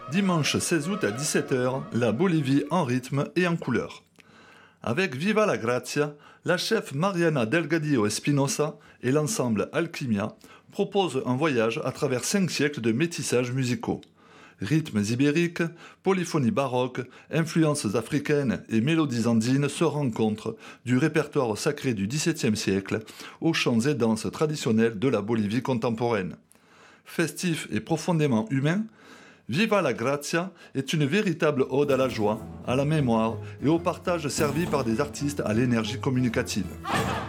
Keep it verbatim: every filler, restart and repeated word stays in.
Dimanche seize août à dix-sept heures, la Bolivie en rythme et en couleur. Avec Viva la Grazia, la chef Mariana Delgadillo Espinosa et l'ensemble Alquimia proposent un voyage à travers cinq siècles de métissage musicaux. Rythmes ibériques, polyphonie baroque, influences africaines et mélodies andines se rencontrent du répertoire sacré du dix-septième siècle aux chants et danses traditionnels de la Bolivie contemporaine. Festif et profondément humain, Viva la Grazia est une véritable ode à la joie, à la mémoire et au partage servi par des artistes à l'énergie communicative.